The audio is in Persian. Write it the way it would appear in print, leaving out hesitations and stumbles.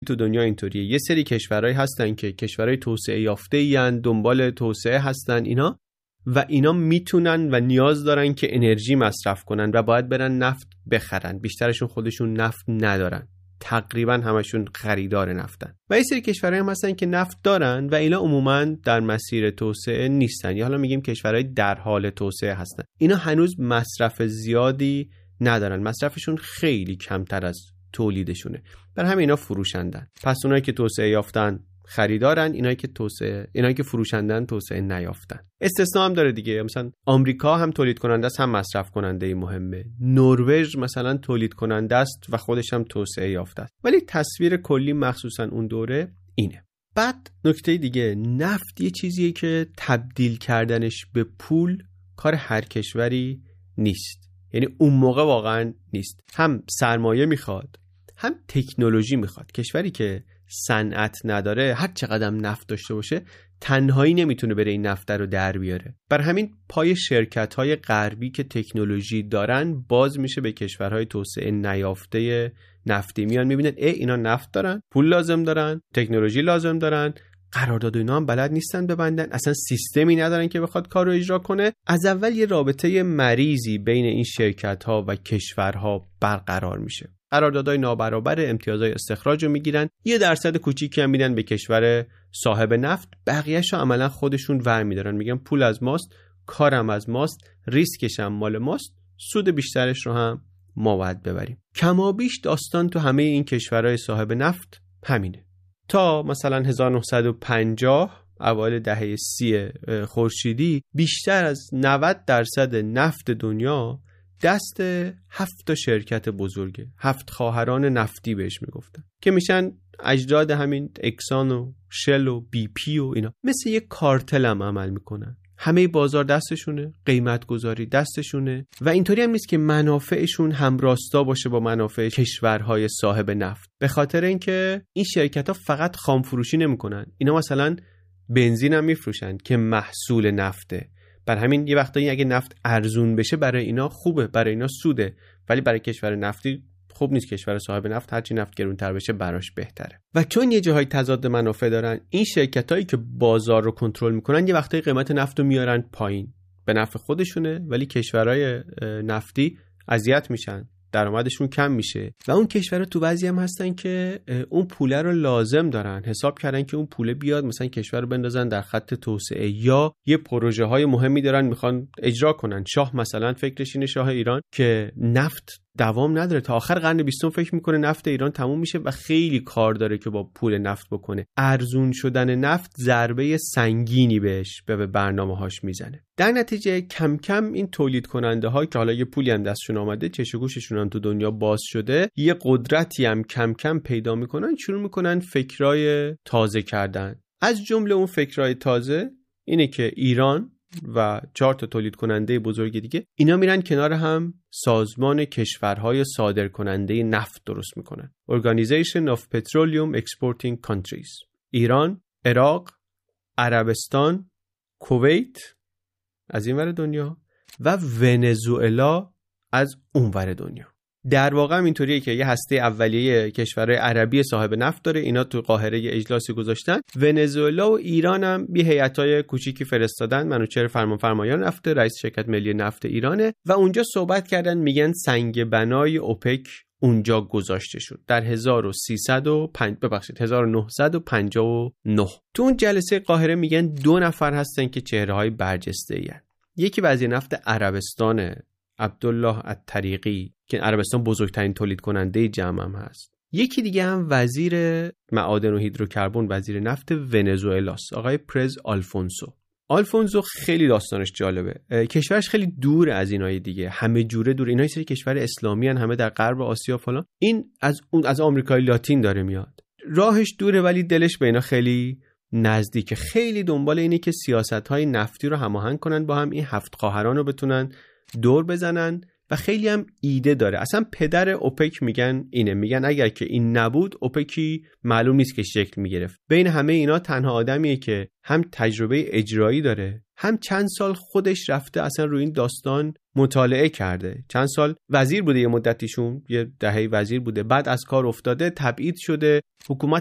تو دنیا اینطوریه. یه سری کشورهایی هستن که کشورهای توسعه یافته‌ای ان، دنبال توسعه هستن اینا میتونن و نیاز دارن که انرژی مصرف کنن و باید برن نفت بخرن. بیشترشون خودشون نفت ندارن، تقریبا همشون خریدار نفتن. و یه سری کشورهایی هم هستن که نفت دارن و اینا عموما در مسیر توسعه نیستن، یا حالا میگیم کشورهای در حال توسعه هستن. اینا هنوز مصرف زیادی ندارن، مصرفشون خیلی کمتر از تولیدشونه، بر همین اینا فروشندن. پس اونایی که توسعه یافتن خریدارن، اینایی که فروشندن توسعه نیافتن. استثناء هم داره دیگه، مثلا آمریکا هم تولید کننده است هم مصرف کننده مهمه. نروژ مثلا تولید کننده است و خودش هم توسعه یافته است. ولی تصویر کلی مخصوصا اون دوره اینه. بعد نکته دیگه، نفت یه چیزیه که تبدیل کردنش به پول کار هر کشوری نیست. یعنی اون موقع واقعا نیست. هم سرمایه میخواد، هم تکنولوژی میخواد. کشوری که صنعت نداره، هر چقدر نفت داشته باشه، تنهایی نمیتونه بره این نفت رو در بیاره. بر همین پای شرکت‌های غربی که تکنولوژی دارن باز میشه به کشورهای توسعه نیافته نفتی. میان میبینن اینا نفت دارن، پول لازم دارن، تکنولوژی لازم دارن، قرارداد اینا هم بلد نیستن ببندن، اصلا سیستمی ندارن که بخواد کار رو اجرا کنه. از اول یه رابطه مریضی بین این شرکت‌ها و کشورها برقرار میشه. قراردادهای نابرابر، امتیازهای استخراج رو میگیرن، 1% کوچیکی هم میدن به کشور صاحب نفت، بقیه‌شو عملا خودشون ور میدارن، میگن پول از ماست، کارم از ماست، ریسکش هم مال ماست، سود بیشترش رو هم ما باید ببریم. کمابیش داستان تو همه این کشورهای صاحب نفت همینه. تا مثلا 1950 اوایل دهه 30 خورشیدی بیشتر از 90% نفت دنیا دست 7 شرکت بزرگه، 7 خواهران نفتی بهش میگفتن، که میشن اجداد همین اکسان و شل و بی پی و اینا. مثل یک کارتل هم عمل میکنن، همه بازار دستشونه، قیمت گذاری دستشونه و اینطوری هم نیست که منافعشون همراستا باشه با منافع کشورهای صاحب نفت. به خاطر اینکه این شرکت ها فقط خام فروشی نمیکنن، اینا مثلا بنزین هم میفروشن که محصول نفته. بر همین یه وقتایی اگه نفت ارزون بشه برای اینا خوبه، برای اینا سوده، ولی برای کشور نفتی خوب نیست. کشور صاحب نفت هرچی نفت گرونتر بشه براش بهتره. و چون یه جاهای تضاد منافع دارن، این شرکتایی که بازار رو کنترل میکنن یه وقتایی قیمت نفت رو میارن پایین، به نفع خودشونه، ولی کشورهای نفتی اذیت میشن، درآمدشون کم میشه و اون کشورها تو بعضی هم هستن که اون پوله رو لازم دارن، حساب کردن که اون پوله بیاد مثلا کشور رو بندازن در خط توسعه، یا یه پروژه های مهمی دارن میخوان اجرا کنن. شاه مثلا فکرش اینه، شاه ایران، که نفت دوام نداره، تا آخر قرن 20 فکر میکنه نفت ایران تموم میشه و خیلی کار داره که با پول نفت بکنه. ارزون شدن نفت ضربه سنگینی بهش به برنامه‌هاش میزنه. در نتیجه کم کم این تولید کننده ها که حالا یه پولی هم دستشون آمده، چش و گوششون هم تو دنیا باز شده، یه قدرتی هم کم کم پیدا میکنن، شروع میکنن فکرای تازه کردن. از جمله اون فکرای تازه اینه که ایران و 4 تولید کننده بزرگ دیگه اینا میرن کنار هم سازمان کشورهای صادر کننده نفت درست میکنن، Organization of Petroleum Exporting Countries. ایران، عراق، عربستان، کویت از این ور دنیا و ونزوئلا از اون ور دنیا. در واقع هم اینطوریه که یه هسته اولیه کشورهای عربی صاحب نفت داره، اینا تو قاهره یه اجلاسی گذاشتن. ونزوئلا و ایران هم یه هیئتای کوچیکی فرستادن، منوچهر فرمانفرمایان نفت، رئیس شرکت ملی نفت ایرانه، و اونجا صحبت کردن، میگن سنگ بنای اوپک اونجا گذاشته شد در 1959. تو اون جلسه قاهره میگن 2 نفر هستن که چهره‌های برجسته‌ای هستن. یکی وزیر نفت عربستانه، عبدالله الطریقی، که عربستان بزرگترین تولید کننده جمع هم هست. یکی دیگه هم وزیر معادن و هیدروکربن، وزیر نفت ونزوئلاست، آقای پرز آلفونسو خیلی داستانش جالبه. کشورش خیلی دور از اینای دیگه، همه جوره دور. اینا سری کشور اسلامی هن، همه در غرب آسیا فلان. این از آمریکای لاتین داره میاد، راهش دوره ولی دلش به اینا خیلی نزدیکه. خیلی دنبال اینه که سیاست‌های نفتی رو هماهنگ کنن با هم، این 7 خواهران رو بتونن دور بزنن و خیلی هم ایده داره. اصلا پدر اوپک میگن اگر که این نبود اوپکی معلوم نیست که شکل میگرفت. بین همه اینا تنها آدمیه که هم تجربه اجرایی داره، هم چند سال خودش رفته اصلا روی این داستان مطالعه کرده. چند سال وزیر بوده، یه مدتیشون یه دهه وزیر بوده، بعد از کار افتاده، تبعید شده، حکومت